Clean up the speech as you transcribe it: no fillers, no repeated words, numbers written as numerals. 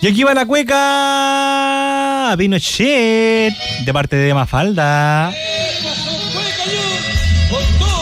Y aquí va la cueca a Pinochet, de parte de Mafalda. ¡Eso, cueca yo! ¡Con todo!